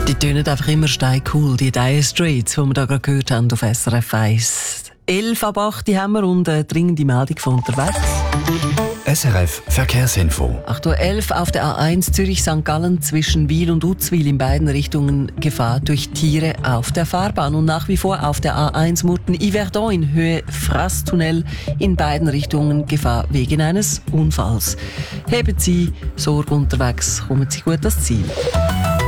Die tönen einfach immer steincool, die Dire Straits, die wir da gerade gehört haben auf SRF 1. 11 ab 8 haben wir und eine dringende Meldung von unterwegs. SRF Verkehrsinfo. 8:11 Uhr auf der A1 Zürich-St. Gallen zwischen Wil und Uzwil in beiden Richtungen Gefahr durch Tiere auf der Fahrbahn. Und nach wie vor auf der A1 Murten-Yverdon in Höhe Frasstunnel in beiden Richtungen Gefahr wegen eines Unfalls. Heben Sie Sorge unterwegs, kommen Sie gut ans Ziel.